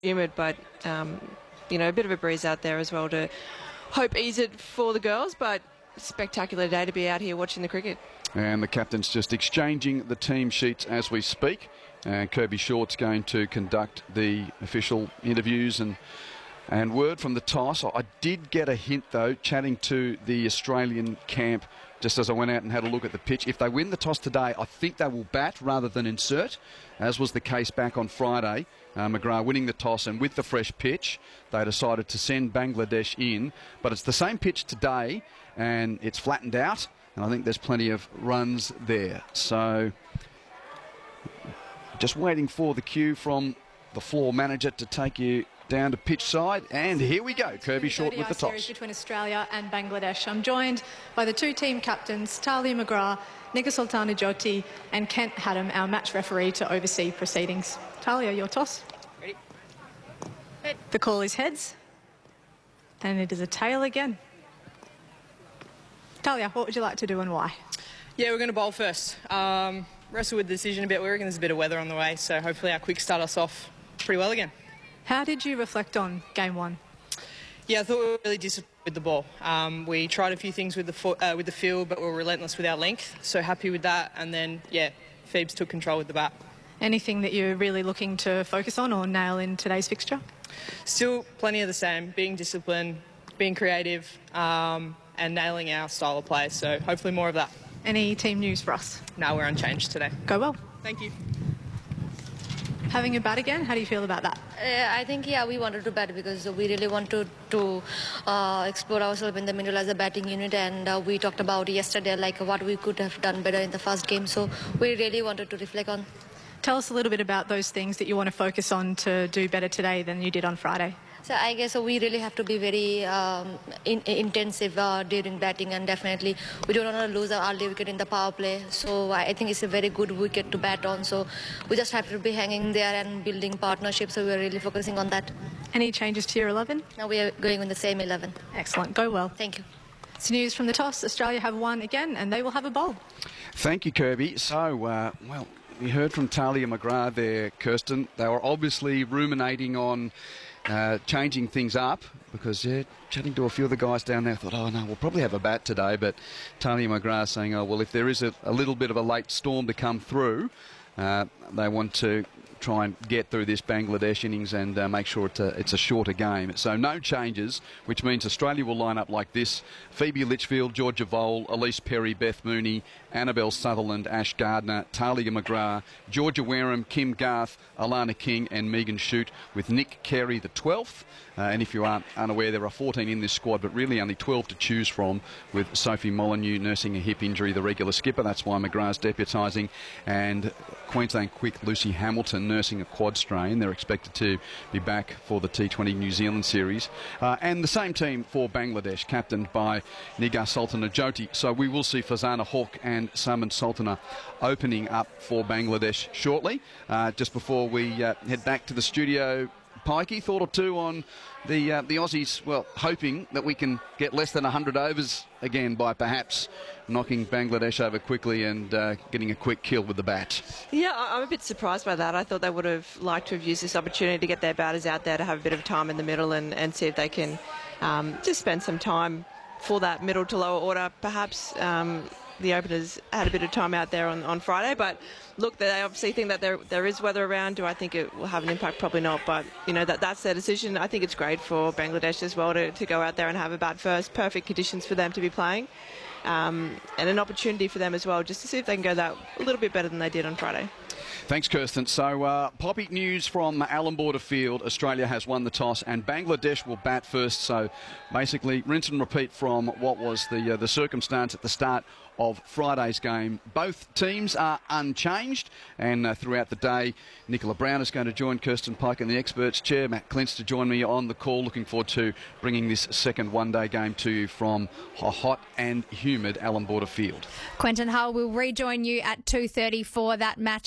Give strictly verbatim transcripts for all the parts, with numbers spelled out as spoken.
humid, but um, you know, a bit of a breeze out there as well to hope ease it for the girls. But spectacular day to be out here watching the cricket. And the captain's just exchanging the team sheets as we speak. And Kirby Short's going to conduct the official interviews and and word from the toss. I did get a hint, though, chatting to the Australian camp just as I went out and had a look at the pitch. If they win the toss today, I think they will bat rather than insert, as was the case back on Friday. Uh, McGrath winning the toss, and with the fresh pitch, they decided to send Bangladesh in. But it's the same pitch today, and it's flattened out, and I think there's plenty of runs there. So just waiting for the cue from the floor manager to take you down to pitch side, and here we go. Kirby Short with the toss. Series between Australia and Bangladesh. I'm joined by the two team captains, Talia McGrath, Nika Sultana Jyoti, and Kent Haddam, our match referee, to oversee proceedings. Talia, your toss. Ready. The call is heads, and it is a tail again. Talia, what would you like to do and why? Yeah, we're going to bowl first. Um, wrestle with the decision a bit. We reckon there's a bit of weather on the way, so hopefully our quick start us off pretty well again. How did you reflect on game one? Yeah, I thought we were really disciplined with the ball. Um, we tried a few things with the fo uh, with the field, but we were relentless with our length. So happy with that. And then, yeah, Phoebes took control with the bat. Anything that you're really looking to focus on or nail in today's fixture? Still plenty of the same. Being disciplined, being creative, um, and nailing our style of play. So hopefully more of that. Any team news for us? No, we're unchanged today. Go well. Thank you. Having a bat again, how do you feel about that? Uh, I think, yeah, we wanted to bat because we really wanted to uh, explore ourselves in the middle as a batting unit, and uh, we talked about yesterday like what we could have done better in the first game, so we really wanted to reflect on. Tell us a little bit about those things that you want to focus on to do better today than you did on Friday. So I guess uh, we really have to be very um, in, intensive uh, during batting, and definitely we don't want to lose our early wicket in the power play. So I think it's a very good wicket to bat on. So we just have to be hanging there and building partnerships. So we're really focusing on that. Any changes to your eleven? Now we are going with the same eleven. Excellent. Go well. Thank you. It's news from the toss. Australia have won again, and they will have a bowl. Thank you, Kirby. So, uh, well, we heard from Talia McGrath there, Kirsten. They were obviously ruminating on Uh, changing things up, because yeah, chatting to a few of the guys down there, I thought, oh no, we'll probably have a bat today. But Talia McGrath saying, oh well, if there is a, a little bit of a late storm to come through, uh, they want to try and get through this Bangladesh innings and uh, make sure it's a, it's a shorter game. So no changes, which means Australia will line up like this: Phoebe Litchfield, Georgia Vole, Elise Perry, Beth Mooney, Annabelle Sutherland, Ash Gardner, Talia McGrath, Georgia Wareham, Kim Garth, Alana King and Megan Shute, with Nick Carey the twelfth. Uh, and if you aren't unaware, there are fourteen in this squad, but really only twelve to choose from, with Sophie Molyneux nursing a hip injury, the regular skipper. That's why McGrath's deputising. And Queensland quick Lucy Hamilton nursing a quad strain. They're expected to be back for the T twenty New Zealand series. Uh, and the same team for Bangladesh, captained by Nika Sultana Jyoti. So we will see Fazana Hawk and Saman Sultana opening up for Bangladesh shortly. Uh, just before we uh, head back to the studio, Pikey, thought or two on the uh, the Aussies, well, hoping that we can get less than one hundred overs again by perhaps knocking Bangladesh over quickly and uh, getting a quick kill with the bat. Yeah, I'm a bit surprised by that. I thought they would have liked to have used this opportunity to get their batters out there to have a bit of time in the middle and, and see if they can um, just spend some time for that middle to lower order. Perhaps um, the openers had a bit of time out there on, on Friday, but look, they obviously think that there there is weather around. Do I think it will have an impact? Probably not, but you know, that that's their decision. I think it's great for Bangladesh as well to, to go out there and have a bat first. Perfect conditions for them to be playing, um, and an opportunity for them as well, just to see if they can go that a little bit better than they did on Friday. Thanks, Kirsten. So, uh, Poppy news from Allan Border Field. Australia has won the toss and Bangladesh will bat first. So, basically, rinse and repeat from what was the uh, the circumstance at the start of Friday's game. Both teams are unchanged, and uh, throughout the day, Nicola Brown is going to join Kirsten Pike in the experts chair. Matt Clintz to join me on the call. Looking forward to bringing this second one-day game to you from a hot and humid Allan Border Field. Quentin Hull will rejoin you at two thirty for that match, and there's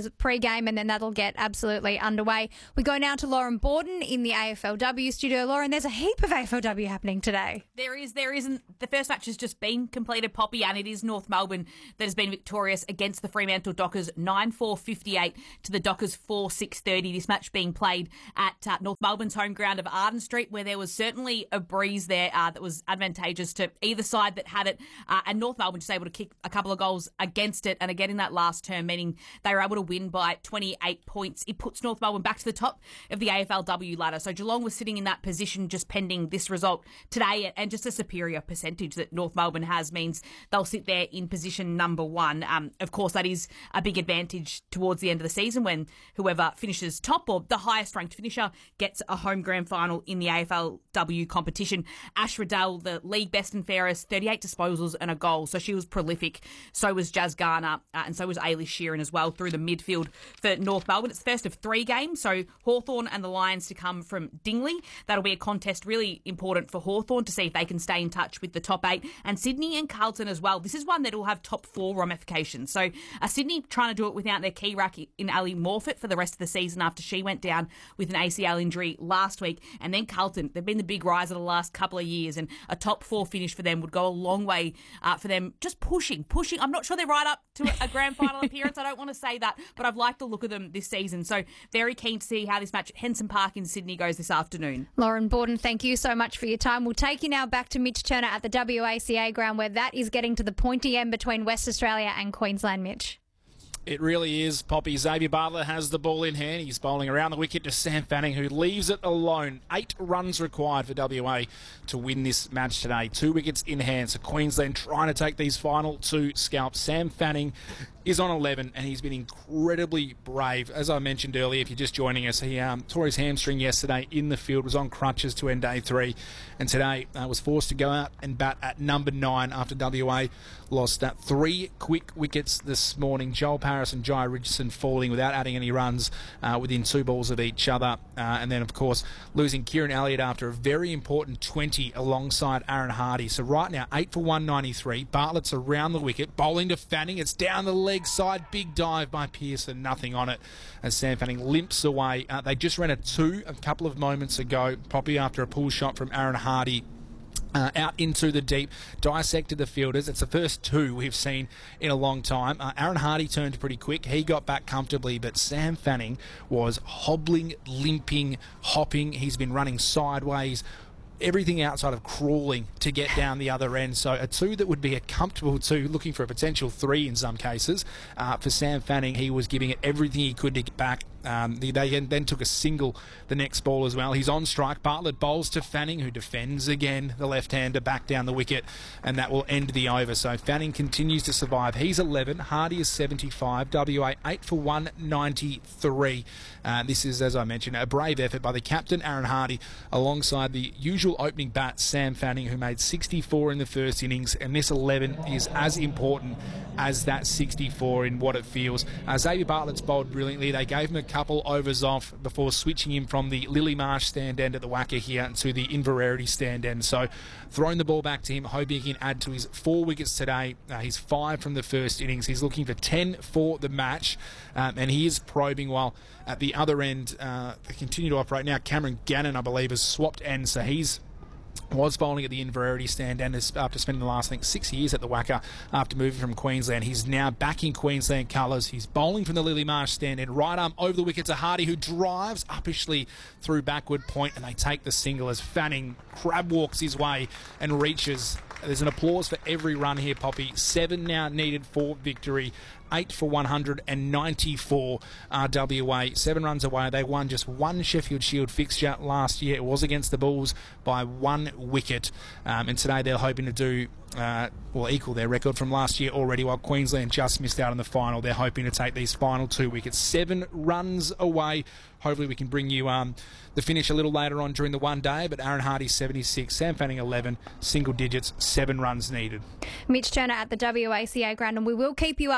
Mariners pre-game, and then that'll get absolutely underway. We go now to Lauren Borden in the A F L W studio. Lauren, there's a heap of A F L W happening today. There is, there isn't. The first match has just been completed, Poppy, and it is North Melbourne that has been victorious against the Fremantle Dockers, nine four fifty-eight to the Dockers four six thirty. This match being played at uh, North Melbourne's home ground of Arden Street, where there was certainly a breeze there uh, that was advantageous to either side that had it, uh, and North Melbourne just able to kick a couple of goals against it, and again in that last term, meaning they were able to win by twenty-eight points. It puts North Melbourne back to the top of the A F L W ladder. So Geelong was sitting in that position just pending this result today, and just a superior percentage that North Melbourne has means they'll sit there in position number one. Um, of course, that is a big advantage towards the end of the season when whoever finishes top or the highest ranked finisher gets a home grand final in the A F L W competition. Ash Riddell, the league best and fairest, thirty-eight disposals and a goal. So she was prolific. So was Jazz Garner, uh, and so was Ailish Sheeran as well through the midfield for North Melbourne. It's the first of three games, so Hawthorn and the Lions to come from Dingley. That'll be a contest really important for Hawthorn to see if they can stay in touch with the top eight, and Sydney and Carlton as well. This is one that will have top four ramifications. So uh, Sydney trying to do it without their key rack in Ali Morfitt for the rest of the season after she went down with an A C L injury last week, and then Carlton, they've been the big riser the last couple of years, and a top four finish for them would go a long way uh, for them just pushing, pushing. I'm not sure they're right up to a grand final appearance. I don't want to say that, but I've liked the look of them this season. So very keen to see how this match at Henson Park in Sydney goes this afternoon. Lauren Borden, thank you so much for your time. We'll take you now back to Mitch Turner at the W A C A ground, where that is getting to the pointy end between West Australia and Queensland. Mitch. It really is, Poppy. Xavier Bartlett has the ball in hand. He's bowling around the wicket to Sam Fanning, who leaves it alone. Eight runs required for W A to win this match today. Two wickets in hand. So Queensland trying to take these final two scalps. Sam Fanning is on eleven, and he's been incredibly brave. As I mentioned earlier, if you're just joining us, he um, tore his hamstring yesterday in the field, was on crutches to end day three, and today uh, was forced to go out and bat at number nine after W A lost uh, three quick wickets this morning. Joel Paris and Jai Richardson falling without adding any runs uh, within two balls of each other. Uh, and then, of course, losing Kieran Elliott after a very important twenty alongside Aaron Hardy. So right now, eight for one ninety-three. Bartlett's around the wicket, bowling to Fanning. It's down the leg side. Big dive by Pearson, nothing on it as Sam Fanning limps away. Uh, they just ran a two a couple of moments ago, probably after a pull shot from Aaron Hardy. Uh, out into the deep, dissected the fielders. It's the first two we've seen in a long time. Uh, Aaron Hardy turned pretty quick. He got back comfortably, but Sam Fanning was hobbling, limping, hopping. He's been running sideways. Everything outside of crawling to get down the other end. So a two that would be a comfortable two, looking for a potential three in some cases. Uh, for Sam Fanning, he was giving it everything he could to get back. Um, they then took a single the next ball as well. He's on strike. Bartlett bowls to Fanning, who defends again, the left-hander back down the wicket, and that will end the over. So Fanning continues to survive. He's eleven. Hardy is seventy-five. W A eight for one ninety-three. Uh, this is, as I mentioned, a brave effort by the captain, Aaron Hardy, alongside the usual opening bat, Sam Fanning, who made sixty-four in the first innings, and this eleven is as important as that sixty-four in what it feels. Uh, Xavier Bartlett's bowled brilliantly. They gave him a couple overs off before switching him from the Lily Marsh stand end at the Wacker here to the Inverarity stand end. So throwing the ball back to him, hoping he can add to his four wickets today. Uh, he's five from the first innings. He's looking for ten for the match, um, and he is probing while at the other end uh, they continue to operate. Now Cameron Gannon, I believe, has swapped ends, so he's was bowling at the Inverarity stand and after spending the last, I think, six years at the Wacker after moving from Queensland. He's now back in Queensland colours. He's bowling from the Lily Marsh stand and right arm over the wicket to Hardy, who drives uppishly through backward point, and they take the single as Fanning crab walks his way and reaches. There's an applause for every run here, Poppy. Seven now needed for victory. Eight for one ninety-four R W A. Seven runs away. They won just one Sheffield Shield fixture last year. It was against the Bulls by one wicket. Um, and today they're hoping to do, uh, well, equal their record from last year already, while Queensland just missed out in the final. They're hoping to take these final two wickets. Seven runs away. Hopefully we can bring you um, the finish a little later on during the one day, but Aaron Hardy seventy-six, Sam Fanning eleven, single digits, seven runs needed. Mitch Turner at the W A C A ground, and we will keep you up to date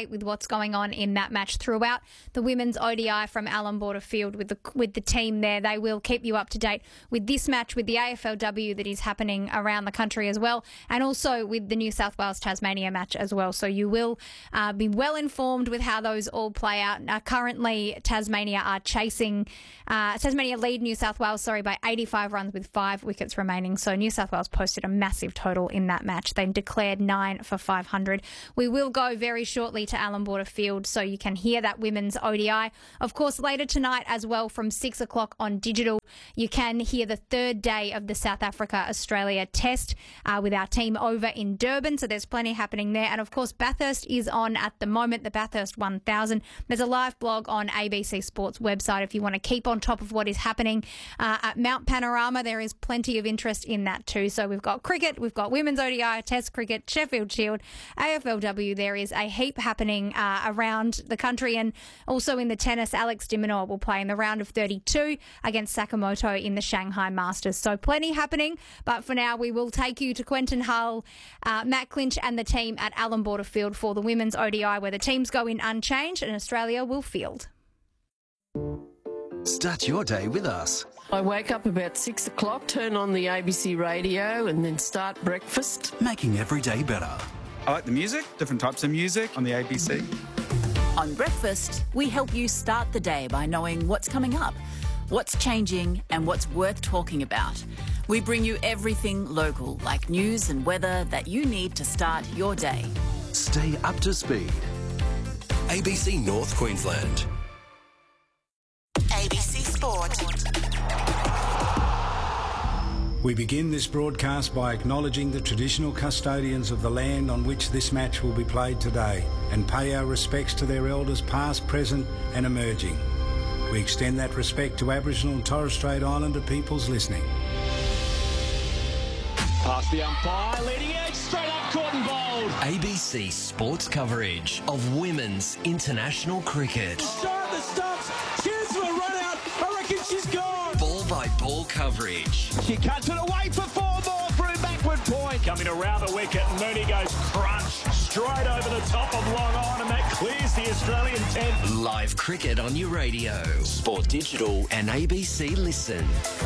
date with what's going on in that match throughout the women's O D I from Allan Border Field with the with the team there. They will keep you up to date with this match, with the A F L W that is happening around the country as well, and also with the New South Wales Tasmania match as well. So you will uh, be well informed with how those all play out. Uh, currently, Tasmania are chasing uh, Tasmania lead New South Wales, sorry, by eighty-five runs with five wickets remaining. So New South Wales posted a massive total in that match. They declared nine for five hundred. We will go very shortly to Allan Border Field so you can hear that women's O D I. Of course, later tonight as well from six o'clock on digital, you can hear the third day of the South Africa-Australia test uh, with our team over in Durban. So there's plenty happening there. And of course, Bathurst is on at the moment, the Bathurst one thousand. There's a live blog on A B C Sports website if you want to keep on top of what is happening uh, at Mount Panorama. There is plenty of interest in that too. So we've got cricket, we've got women's O D I, Test cricket, Sheffield Shield, A F L W. There is a heap happening uh, around the country, and also in the tennis, Alex de Minaur will play in the round of thirty-two against Sakamoto in the Shanghai Masters. So plenty happening, but for now we will take you to Quentin Hull, uh, Matt Clinch and the team at Allan Border Field for the women's O D I, where the teams go in unchanged and Australia will field. Start your day with us. I wake up about six o'clock, turn on the A B C radio and then start breakfast. Making every day better. I like the music, different types of music on the A B C. On Breakfast, we help you start the day by knowing what's coming up, what's changing and what's worth talking about. We bring you everything local, like news and weather that you need to start your day. Stay up to speed. A B C North Queensland. A B C Sport. We begin this broadcast by acknowledging the traditional custodians of the land on which this match will be played today and pay our respects to their elders past, present and emerging. We extend that respect to Aboriginal and Torres Strait Islander peoples listening. Past the umpire, leading edge, straight up court and bowled. A B C Sports coverage of women's international cricket. Shot the stumps, chance for a run out, I reckon she's gone. Ball by ball coverage. She cuts it away for four more through backward point. Coming around the wicket, Mooney goes crunch, straight over the top of long on, and that clears the Australian tent. Live cricket on your radio, Sport Digital and A B C Listen.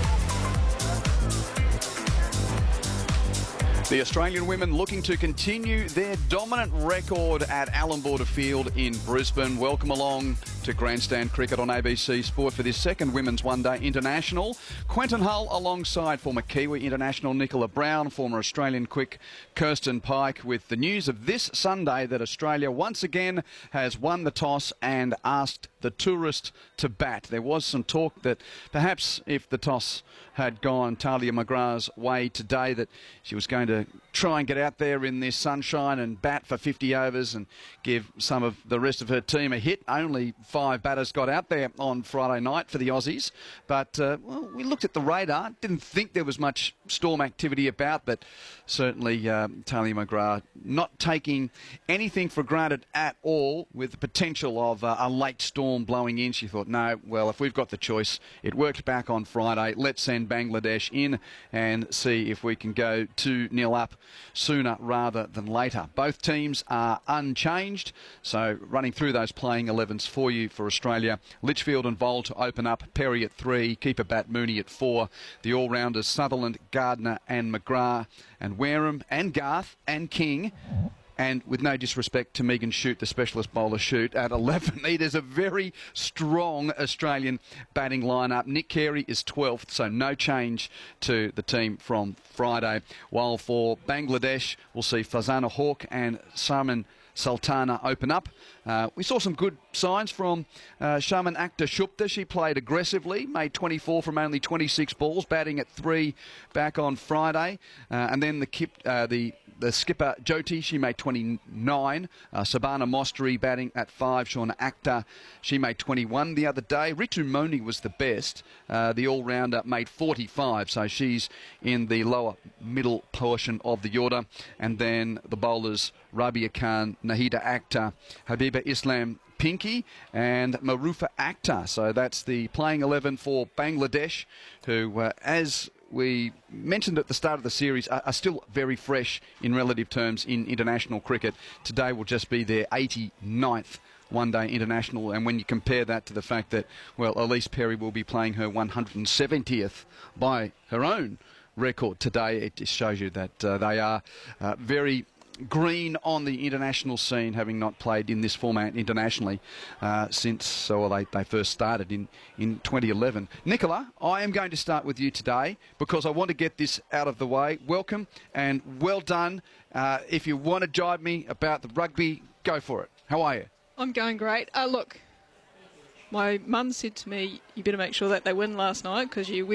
The Australian women looking to continue their dominant record at Allan Border Field in Brisbane. Welcome along to Grandstand Cricket on A B C Sport for this second Women's One Day International. Quentin Hull alongside former Kiwi international Nicola Brown, former Australian quick Kirsten Pike, with the news of this Sunday that Australia once again has won the toss and asked the tourist to bat. There was some talk that perhaps if the toss had gone Talia McGrath's way today, that she was going to try and get out there in this sunshine and bat for fifty overs and give some of the rest of her team a hit. Only five batters got out there on Friday night for the Aussies, but uh, well, we looked at the radar, didn't think there was much storm activity about, but certainly uh, Talia McGrath not taking anything for granted at all, with the potential of uh, a late storm blowing in. She thought, no, well, if we've got the choice, it worked back on Friday, let's send Bangladesh in and see if we can go two nil up sooner rather than later. Both teams are unchanged, so running through those playing elevens for you for Australia: Litchfield and Vole to open up, Perry at three, keeper bat Mooney at four, the all-rounders Sutherland, Gardner and McGrath, and Wareham and Garth and King. And with no disrespect to Megan Shute, the specialist bowler Shute, at eleven. It is a very strong Australian batting lineup. Nick Carey is twelfth, so no change to the team from Friday. While for Bangladesh, we'll see Fazana Hawk and Saman Sultana open up. Uh, we saw some good signs from uh, Shaman Akhtar Shupta. She played aggressively, made twenty-four from only twenty-six balls, batting at three back on Friday. Uh, and then the, kip, uh, the the skipper Jyoti, she made twenty-nine. Uh, Sabana Mostri batting at five. Shauna Akhtar, she made twenty-one the other day. Ritu Moni was the best. Uh, the all-rounder made forty-five, so she's in the lower middle portion of the order. And then the bowlers Rabia Khan, Nahida Akhtar, Habiba Islam Pinky and Marufa Akhtar. So that's the playing eleven for Bangladesh, who, uh, as we mentioned at the start of the series, are, are still very fresh in relative terms in international cricket. Today will just be their eighty-ninth one-day international, and when you compare that to the fact that, well, Elise Perry will be playing her one hundred seventieth by her own record today, it just shows you that uh, they are uh, very green on the international scene, having not played in this format internationally uh, since so well, they, they first started in, in twenty eleven. Nicola, I am going to start with you today because I want to get this out of the way. Welcome and well done. Uh, if you want to jibe me about the rugby, go for it. How are you? I'm going great. Uh, look, my mum said to me, you better make sure that they win last night because you win